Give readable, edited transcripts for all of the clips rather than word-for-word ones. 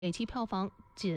累计票房仅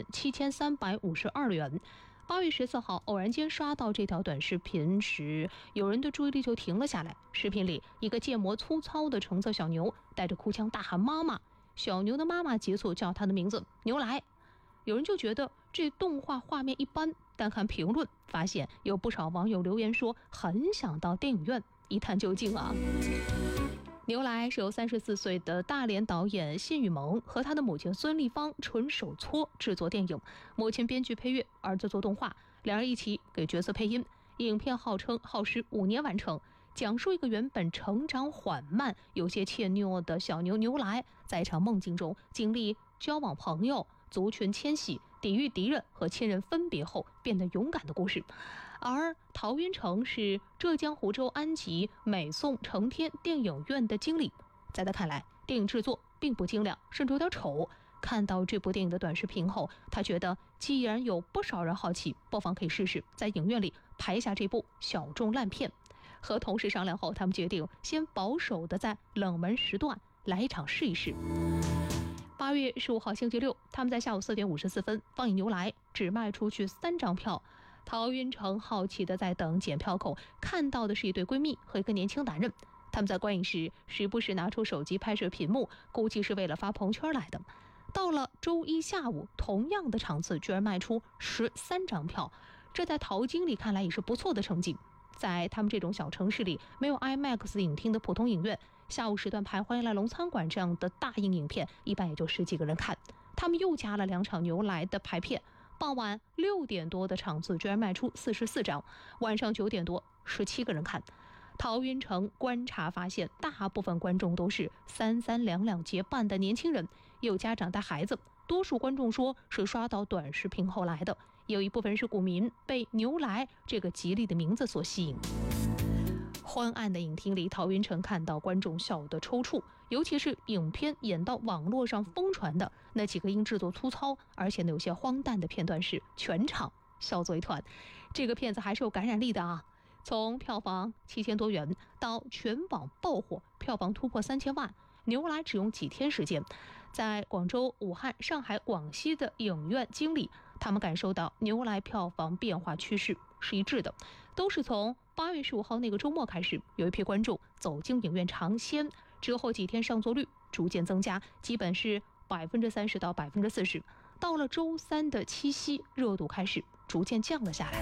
7352元。8月14号，偶然间刷到这条短视频时，有人的注意力就停了下来。视频里，一个建模粗糙的橙色小牛带着哭腔大喊妈妈，小牛的妈妈急促叫他的名字牛来。有人就觉得这动画画面一般，但看评论发现有不少网友留言说很想到电影院一探究竟啊。牛来是由34岁的大连导演信宇萌和他的母亲孙丽芳纯手搓制作电影，母亲编剧配乐，儿子做动画，两人一起给角色配音。影片号称耗时5年完成，讲述一个原本成长缓慢、有些怯懦的小牛牛来，在一场梦境中经历交往朋友、族群迁徙、抵御敌人和亲人分别后变得勇敢的故事。而陶云成是浙江湖州安吉美颂成天电影院的经理，在他看来，电影制作并不精良，甚至有点丑。看到这部电影的短视频后，他觉得既然有不少人好奇，不妨可以试试在影院里拍下这部小众烂片。和同事商量后，他们决定先保守的在冷门时段来一场试一试。8月15号星期六，他们在下午4点54分放映牛来，只卖出去3张票。陶云成好奇的在等检票口，看到的是一对闺蜜和一个年轻男人。他们在观影时时不时拿出手机拍摄屏幕，估计是为了发朋友圈来的。到了周一下午，同样的场次居然卖出13张票，这在陶经理看来也是不错的成绩。在他们这种小城市里，没有 IMAX 影厅的普通影院，下午时段排《欢迎来龙餐馆》这样的大型影片，一般也就10几个人看。他们又加了2场牛来的排片，傍晚6点多的场次居然卖出44张，晚上9点多17个人看。陶云成观察发现，大部分观众都是3、3、2、2结伴的年轻人，也有家长带孩子。多数观众说是刷到短视频后来的，有一部分是股民被牛来这个吉利的名字所吸引。昏暗的影厅里，陶云成看到观众笑得抽搐，尤其是影片演到网络上疯传的那几个因制作粗糙而且有些荒诞的片段时，全场笑作一团。这个片子还是有感染力的啊！从票房7000多元到全网爆火，票房突破3000万，牛来只用几天时间。在广州、武汉、上海、广西的影院经理，他们感受到牛来票房变化趋势是一致的，都是从8月15号那个周末开始，有一批观众走进影院尝鲜，之后几天上座率逐渐增加，基本是30%到40%。到了周三的七夕，热度开始逐渐降了下来。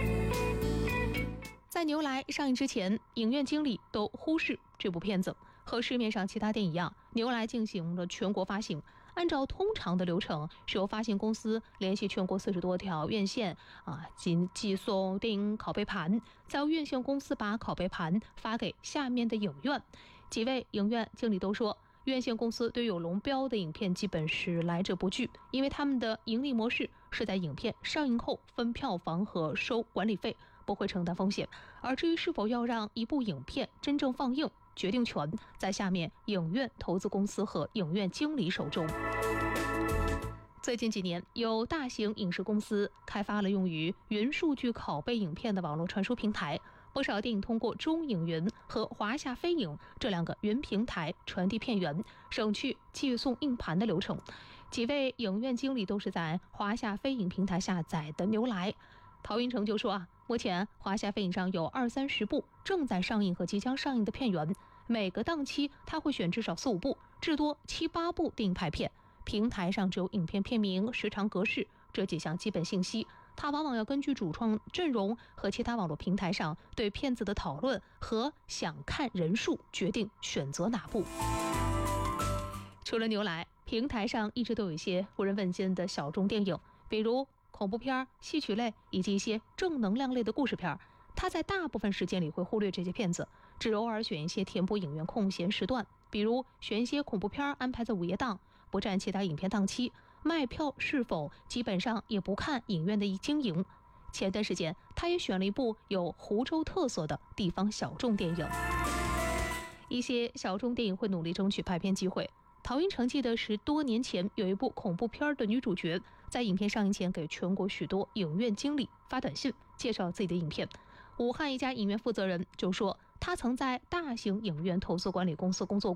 在牛来上映之前，影院经理都忽视这部片子。和市面上其他电影一样，牛来进行了全国发行。按照通常的流程，是由发行公司联系全国40多条院线寄送电影拷贝盘，再由院线公司把拷贝盘发给下面的影院。几位影院经理都说，院线公司对有龙标的影片基本是来者不拒，因为他们的盈利模式是在影片上映后分票房和收管理费，不会承担风险。而至于是否要让一部影片真正放映，决定权在下面影院投资公司和影院经理手中。最近几年，有大型影视公司开发了用于云数据拷贝影片的网络传输平台，不少电影通过中影云和华夏飞影这2个云平台传递片源，省去寄送硬盘的流程。几位影院经理都是在华夏飞影平台下载的牛来。陶云成就说目前华夏飞影上有20-30部正在上映和即将上映的片源，每个档期他会选至少4、5部，至多7、8部电影排片。平台上只有影片片名、时长、格式这几项基本信息，他往往要根据主创阵容和其他网络平台上对片子的讨论和想看人数决定选择哪部。除了牛来，平台上一直都有一些无人问津的小众电影，比如恐怖片、戏曲类以及一些正能量类的故事片。他在大部分时间里会忽略这些片子，只偶尔选一些填补影院空闲时段，比如选一些恐怖片安排在午夜档，不占其他影片档期。卖票是否基本上也不看影院的经营。前段时间他也选了一部有湖州特色的地方小众电影。一些小众电影会努力争取排片机会。陶云成记得是多年前有一部恐怖片的女主角在影片上映前给全国许多影院经理发短信介绍自己的影片。武汉一家影院负责人就说，他曾在大型影院投资管理公司工作过，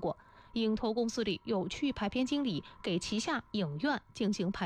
影投公司里有去排片经理给旗下影院进行排